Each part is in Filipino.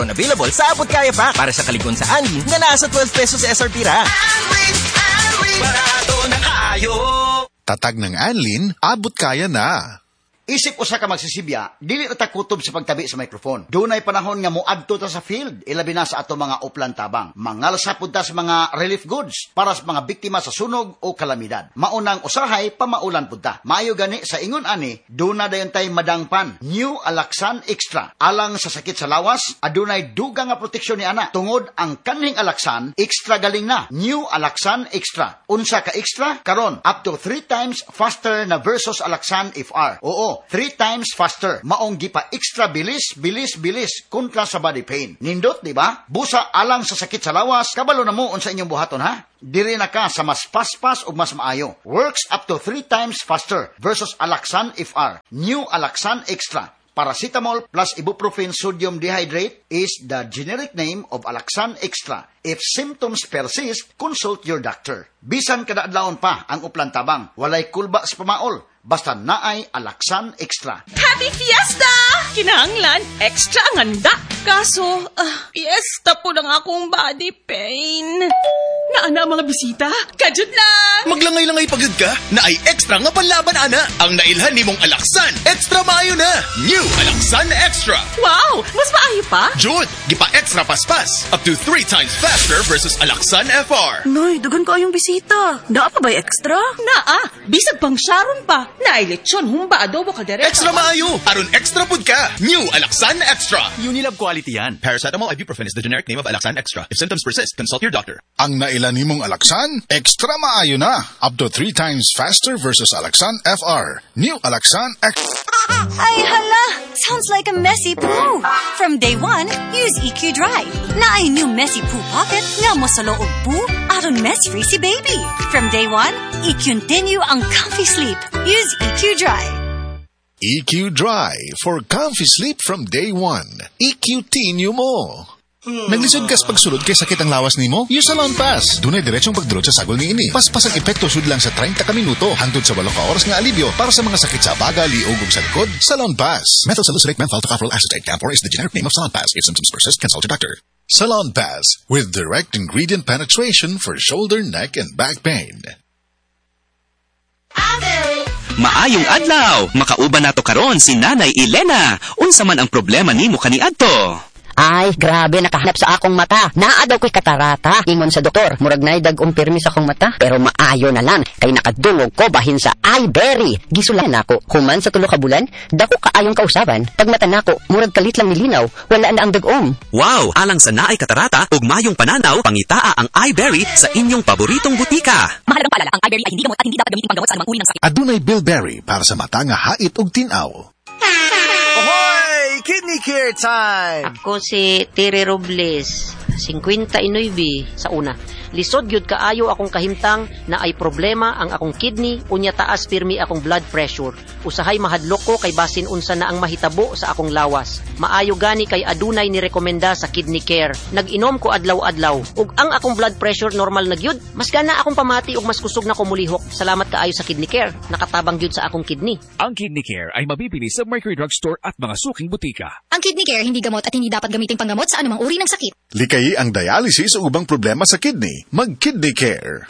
Available sa Abot Kaya Pack para sa kaligon sa Anlin na nasa 12 pesos SRP ra. Barato na kayo. Tatag ng Anlin, abot kaya na. Isip usa ka magsisibya, dili ta kutob sa pagtabi sa microphone. Dunay panahon nga moadto ta sa field, ilabi na sa ato mga uplan tabang. Mangalsa pud ta sa mga relief goods para sa mga biktima sa sunog o kalamidad. Maunang usahay pamaulan pud ta. Maayo gani sa ingon ani, duna dayon tay madangpan. New Alaxan Extra. Alang sa sakit sa lawas, adunay dugang nga proteksyon ni ana. Tungod ang kanhing Alaxan, extra galing na. New Alaxan Extra. Unsa ka extra? Karon up to 3 times faster na versus Alaxan FR. Oo, 3 times faster. Maong gipa extra bilis kontra sa body pain. Nindot, di ba? Busa alang sa sakit sa lawas, kabalo na mo unsa inyong buhaton ha? Diri na ka sa mas paspas ug mas maayo. Works up to 3 times faster versus Alaxan FR. New Alaxan Extra. Paracetamol plus ibuprofen sodium dehydrate is the generic name of Alaxan Extra. If symptoms persist, consult your doctor. Bisan kada adlawon pa ang uplan tabang, walay kulba sa pamaol. Basta naay Alaxan Extra. Happy Fiesta! Kinahanglan, extra ang handa. Kaso, fiesta po ng akong body pain. Naana mga bisita? Kajud lang! Maglangay-langay pagod ka? Na ay extra nga panlaban, ana. Ang nailhan ni mong Alaxan, extra maayo na. New Alaxan Extra. Wow! Mas maayo pa? Jud, gipa extra paspas. Up to 3 times faster versus Alaxan FR. Noy, dagan ko yung bisita. Naa pa ba'y extra? Naa! Bisag pang Sharon pa. Naay lechon, humba, adobo, kaldereta. Extra maayo. Aron extra pud ka. New Alaxan Extra. Unilab quality yan. Paracetamol ibuprofen is the generic name of Alaxan Extra. If symptoms persist, consult your doctor. Ang nailan nimong Alaxan, extra maayo na. Up to 3 times faster versus Alaxan FR. New Alaxan Extra. Ay, hala! Sounds like a messy poo. From day one, use EQ Dry. Naay new messy poo pocket nga mo sa loob poo aron mess-free si baby. From day one, i-continue ang comfy sleep. Use EQ Dry. EQ Dry for comfy sleep from day one. EQ-tinyo mo. Naglisod kas pagsulod kay sakit ang lawas nimo? Use Salon Pass. Dunay diretsong pagdurot sa sagol niini. Paspas ang epekto sud lang sa 30 ka minuto hangtod sa 8 ka oras nga alibyo para sa mga sakit sa baga, liog ug sa likod. Salon Pass. Methyl salicylate menthol tocopherol acetate camphor is the generic name of Salon Pass. If symptoms persist, consult your doctor. Salon Pass with direct ingredient penetration for shoulder, neck, and back pain. Maayong adlaw. Makauban nato karon si Nanay Elena. Unsa man ang problema nimo kaniadto? Ay, grabe, nakahanap sa akong mata. Naa daw ko'y katarata. Ingon sa doktor, murag na dag umpirmi sa akong mata. Pero maayo na lang, kay nakadungog ko bahin sa iBerry. Gisulan ako, human sa 3 ka bulan, dako kaayong kausaban. Pag mata nako, murag kalit lang milinaw, wala na ang dagom. Wow, alang sa naay katarata ug mayong pananaw, pangitaa ang iBerry sa inyong paboritong butika. Mahalagang paalala, ang iBerry ay hindi gamot at hindi dapat gamitin panggamot sa anumang uri ng sakit. Adunay Bilberry para sa mata nga hait ug tinaw. Ahoy! Kidney Care time! Ako si Tere Robles, 59 sa una. Lisod gyud kaayo akong kahimtang na ay problema ang akong kidney unya taas pirmi akong blood pressure. Usahay mahadlok ko kay basin unsa na ang mahitabo sa akong lawas. Maayo gani kay adunay ni rekomenda sa Kidney Care. Nag-inom ko adlaw-adlaw ug ang akong blood pressure normal na gyud. Mas gana akong pamati ug mas kusog na ko mulihok. Salamat kaayo sa Kidney Care. Nakatabang gyud sa akong kidney. Ang Kidney Care ay mabibili sa Mercury Drugstore at mga suking butika. Ang Kidney Care hindi gamot at hindi dapat gamitin panggamot sa anumang uri ng sakit. Likayi ang dialysis o ubang problema sa kidney. Mag-Kidney Care.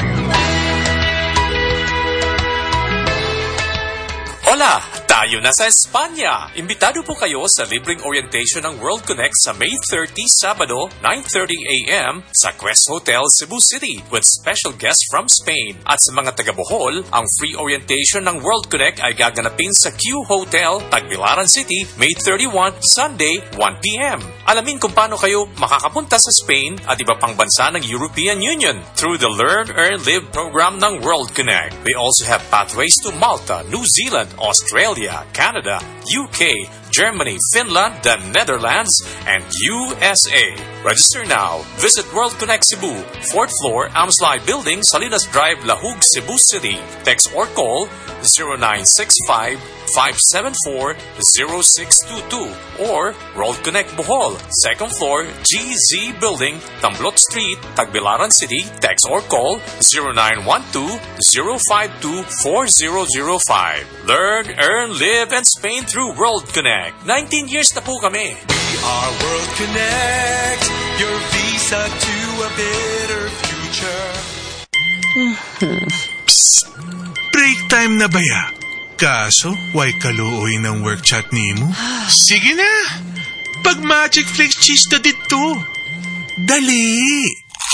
Hola! Tayo na sa Espanya! Imbitado po kayo sa libreng orientation ng World Connect sa May 30, Sabado, 9:30 a.m. sa Quest Hotel, Cebu City with special guests from Spain. At sa mga taga-Bohol, ang free orientation ng World Connect ay gaganapin sa Q Hotel, Tagbilaran City, May 31, Sunday, 1 p.m. Alamin kung paano kayo makakapunta sa Spain at iba pang bansa ng European Union through the Learn, Earn, Live program ng World Connect. We also have pathways to Malta, New Zealand, Australia, Canada, UK, Germany, Finland, the Netherlands, and USA. Register now. Visit World Connect Cebu, 4th floor, Amslai Building, Salinas Drive, Lahug, Cebu City. Text or call 0965-574-0622 or World Connect Bohol, 2nd floor, GZ Building, Tamblot Street, Tagbilaran City. Text or call 0912-052-4005. Learn, earn, live, and Spain through World Connect. 19 years na po kami. We are World Connect, your visa to a better future. Psst! Break time na ba ya? Kaso, why kaluoy ng work chat ni mo? Sige na! Pag Magic Flakes cheese na dito. Dali!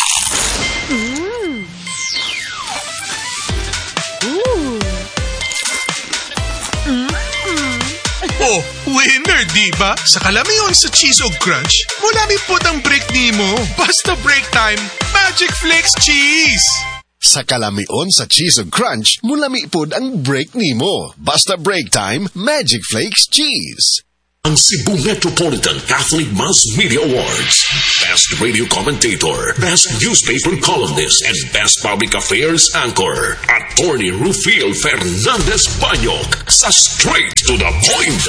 Oh, winner, diba? Sa kalamiyon sa Cheese o Crunch, mulami po ang break ni mo. Basta break time, Magic Flakes Cheese! Sa kalamion sa Cheese ug Crunch, mulami pod ang break nimo. Basta break time, Magic Flakes Cheese. Ang Cebu Metropolitan Catholic Mass Media Awards. Best Radio Commentator, Best Newspaper Columnist, and Best Public Affairs Anchor. Attorney Rufil Fernandez Banyok sa Straight to the Point.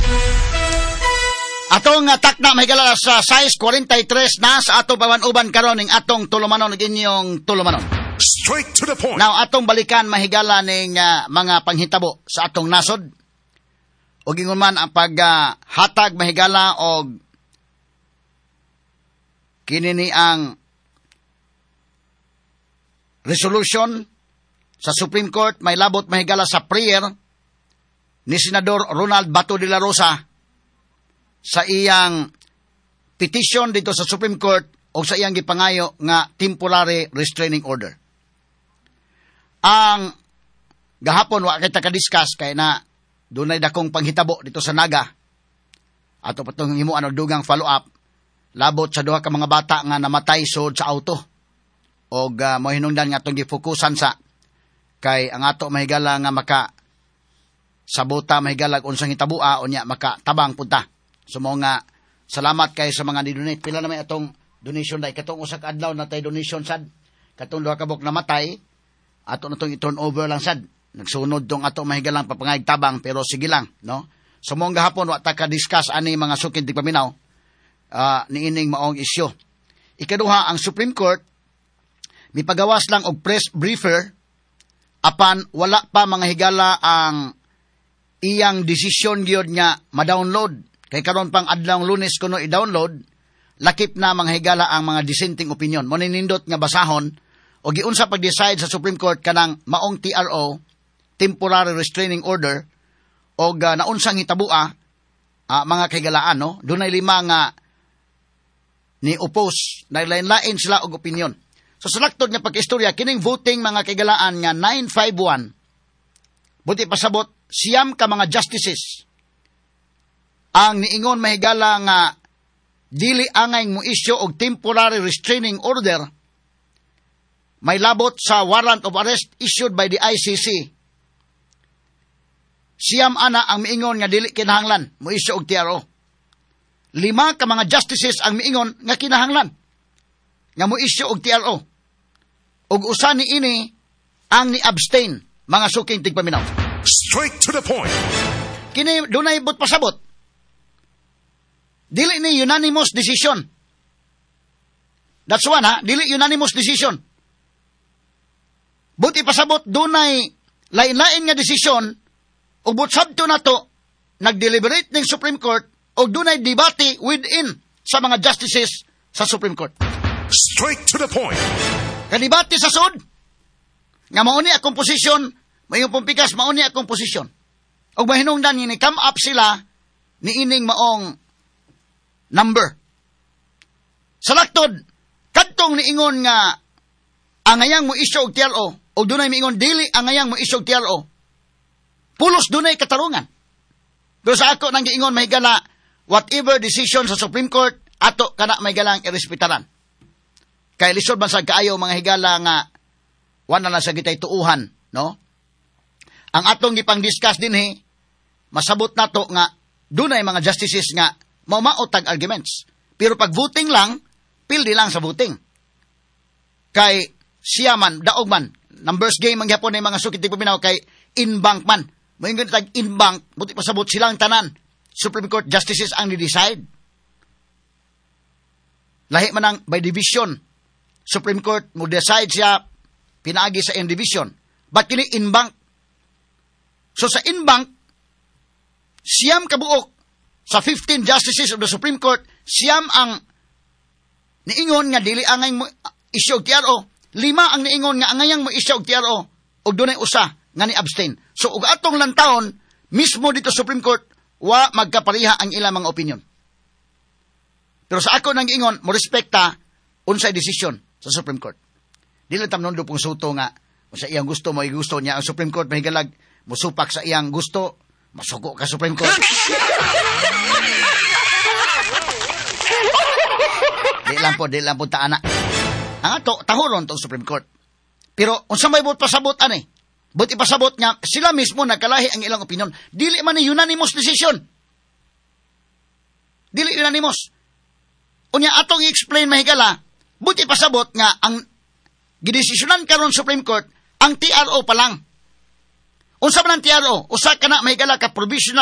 Atong takna mahigala sa size 43 na sa atong pawan-uban karon ning atong tulumanon ug inyong tulumanon. Straight to the point. Now atong balikan mahigala ning mga panghitabo sa atong nasod. O gingon man ang paghatag mahigala og kinini ang resolution sa Supreme Court may labot mahigala sa prayer ni Senador Ronald Bato de la Rosa sa iyang petition dito sa Supreme Court o sa iyang gipangayo nga temporary restraining order. Ang gahapon wa kita ka-discuss kay na dunay dakong panghitabo dito sa Naga. Ato patong himuan og dugang follow-up labot sa duha ka mga bata nga namatay sud sa auto. Og mo hinungdan nga atong gifokusan sa kay ang ato mahigala nga maka sabota mahigala unsang hitabua unya maka tabang punta. So mo nga salamat kay sa mga ni-donate. Pila na may atong donation dai katong usa ka adlaw na tay donation sad. Katong duha ka bok namatay ato na tong i-turn over lang sad. Nagsunod tong ato mahigalang papangayag tabang pero sige lang, no? So mong gahapon wa ta ka-discuss ani mga sukid ti paminaw niining maong isyu. Ikaduha, ang Supreme Court mipagawas lang og press briefer apan wala pa mga higala ang iyang desisyon gyud nga ma-download. Kay karon pang adlawng Lunes kuno i-download, lakip na mga higala ang mga dissenting opinion. Mo ninindot nga basahon o giunsa pag-decide sa Supreme Court kanang maong TRO, temporary restraining order, o naunsang hitabua, mga kahigalaan, no? Dunay 5 nga ni oppose, na lain-lain sila og opinion. So sulaktod nga pag-istorya, kining voting mga kahigalaan nga 951, buti pasabot, siyam ka mga justices, ang niingon mahigala nga dili angay mo issue og temporary restraining order, may labot sa warrant of arrest issued by the ICC. Siyam ana ang miingon nga dili kinahanglan mo issue og TRO. 5 ka mga justices ang miingon nga kinahanglan nga mo issue og TRO. Ug usa ni ini ang ni-abstain, mga suking tigpaminaw. Straight to the point. Kini dunay but pasabot. Dili ni unanimous decision. That's one, ha? Dili unanimous decision. Buti pasabot dunay lain-lain nga desisyon ug but sabto nato nagdeliberate ning Supreme Court ug dunay debate within sa mga justices sa Supreme Court. Straight to the point. Kadibate sa sud nga mao ni akong posisyon, mayong pumpikas mao ni akong posisyon. Ug mahinungdan ni come up sila ni ining maong number. Salaktod kadtong niingon nga angayang mo issue og TRO o dunay miingon dili angayang mo issue og TRO. Pulos dunay katarungan. Pero sa ako nang giingon mahigala whatever decision sa Supreme Court ato kana mahigalang irespetaran. Kay lisod man sa kaayo mga higala nga wala na sa gitay tuuhan, no? Ang atong gipang-discuss dinhi masabot nato nga dunay mga justices nga maumaotag arguments. Pero pag voting lang pildi lang sa voting. Kay siya man, daog man, numbers game ang gyapon ng mga sukit paminaw kay in-bank man. Moingon tag in-bank, buti pasabot silang tanan. Supreme Court justices ang ni-decide. Lahi man ang by division. Supreme Court mo decide siya pinaagi sa in division. But kini in-bank. So sa in-bank, siyam kabuok sa 15 justices of the Supreme Court, siyam ang niingon nga dili angay mo isyu og TRO, 5 ang niingon nga angayang mo isyu og TRO ug dunay usa nga ni abstain. So ug atong lantawon mismo dito sa Supreme Court wa magkapariha ang ilang mga opinion. Pero sa ako nang giingon mo respekta unsay decision sa Supreme Court. Dili tam nondo pong suto nga sa iyang gusto mo gusto niya ang Supreme Court mahigalag musupak sa iyang gusto masuko ka Supreme Court. Di lang po taana. Ang ato, tahuron tong Supreme Court. Pero, unsa may bot pasabot, ani? Buti pasabot nga, sila mismo nagkalahi ang ilang opinion. Dili man ni unanimous decision. Dili unanimous. Unya, atong i-explain mahigala, buti pasabot nga, ang gidesisyonan karon Supreme Court, ang TRO pa lang. Unsa man ang TRO? Usa ka na mahigala ka provisional